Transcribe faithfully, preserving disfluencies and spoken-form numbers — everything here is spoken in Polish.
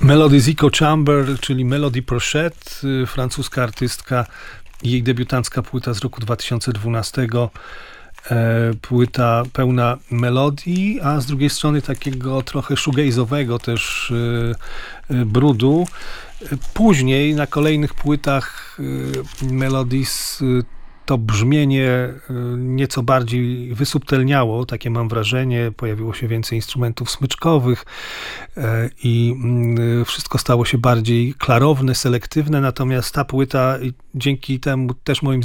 Melodies Echo Chamber, czyli Melody Prochette, francuska artystka, jej debiutancka płyta z roku dwa tysiące dwunastego. Płyta pełna melodii, a z drugiej strony takiego trochę shoegaze'owego też brudu. Później na kolejnych płytach Melodies to brzmienie nieco bardziej wysubtelniało, takie mam wrażenie, pojawiło się więcej instrumentów smyczkowych i wszystko stało się bardziej klarowne, selektywne, natomiast ta płyta dzięki temu też moim